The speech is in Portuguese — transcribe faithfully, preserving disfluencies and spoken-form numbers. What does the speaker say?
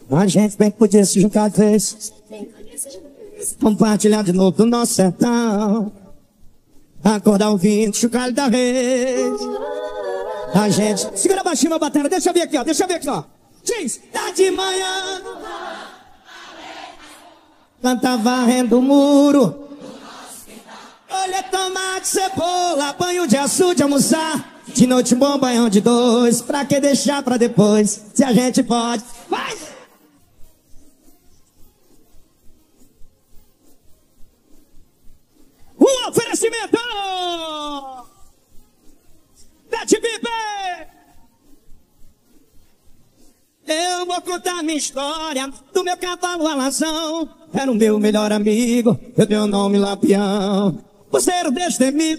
A gente bem podia se juntar três, compartilhar de novo do nosso sertão, acordar ouvindo chocalho da rede. A gente... Segura baixinho, meu batera, deixa eu ver aqui, ó, deixa eu ver aqui, ó. Diz, tá de manhã, canta varrendo o muro, olha tomate, cebola, banho de açude, almoçar. De noite um bom banhão de dois, pra que deixar pra depois, se a gente pode. Vai! Um oferecimento da T V B. Eu vou contar minha história do meu cavalo alazão. Era o meu melhor amigo, eu dei o nome Lampião. Você era o destemido.